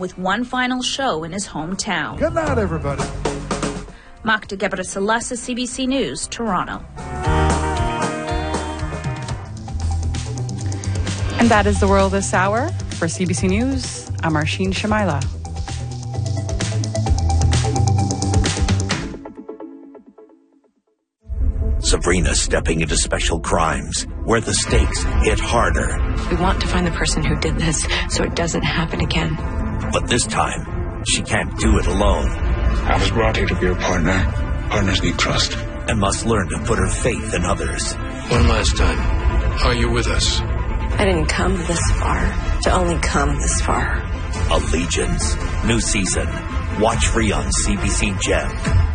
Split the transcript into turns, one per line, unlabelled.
with one final show in his hometown.
Good night, everybody.
Magda Gebrselassie, CBC News, Toronto.
And that is the world this hour. For CBC News, I'm Arsheen Shamila.
Sabrina stepping into special crimes, where the stakes hit harder.
We want to find the person who did this so it doesn't happen again.
But this time, she can't do it alone.
I was brought here to be your partner. Partners need trust.
And must learn to put her faith in others.
One last time, are you with us?
I didn't come this far to only come this far.
Allegiance. New season. Watch free on CBC Gem.